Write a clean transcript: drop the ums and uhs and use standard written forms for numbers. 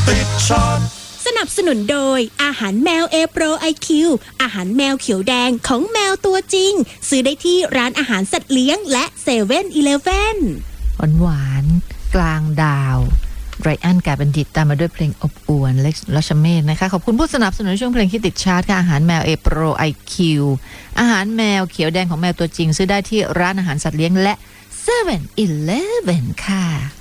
ติดชาร์ตสนับสนุนโดยอาหารแมว A Pro IQ อาหารแมวเขียวแดงของแมวตัวจริงซื้อได้ที่ร้านอาหารสัตว์เลี้ยงและ7-Eleven หวานกลางดาวไรอันกาบัณฑิตตามมาด้วยเพลงอบอวลเล็กรัชเมธนะคะขอบคุณผู้สนับสนุนช่วงเพลงที่ติดชาร์ตค่ะอาหารแมว A Pro IQ อาหารแมวเขียวแดงของแมวตัวจริงซื้อได้ที่ร้านอาหารสัตว์เลี้ยงและ7-Eleven ค่ะ